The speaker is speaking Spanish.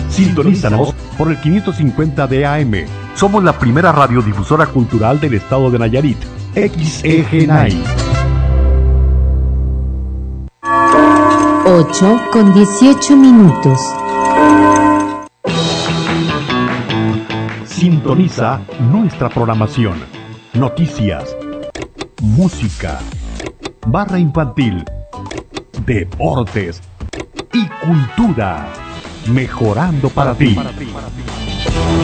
Sintonízanos por el 550 de AM. Somos la primera radiodifusora cultural del estado de Nayarit. XEGNAI. 8:18. Sintoniza nuestra programación. Noticias, música, barra infantil, deportes y cultura. Mejorando para ti.